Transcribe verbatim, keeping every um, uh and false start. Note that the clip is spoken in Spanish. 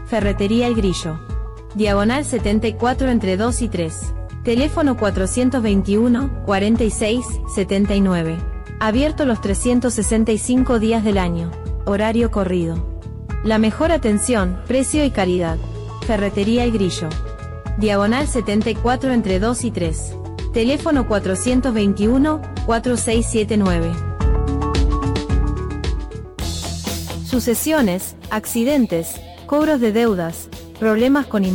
Ferretería El Grillo. Diagonal setenta y cuatro entre dos y tres. Teléfono cuatrocientos veintiuno, cuarenta y seis, setenta y nueve. Abierto los trescientos sesenta y cinco días del año. Horario corrido. La mejor atención, precio y calidad. Ferretería El Grillo. Diagonal setenta y cuatro entre dos y tres. Teléfono cuatrocientos veintiuno, cuarenta y seis setenta y nueve. Sucesiones, accidentes, cobros de deudas, problemas con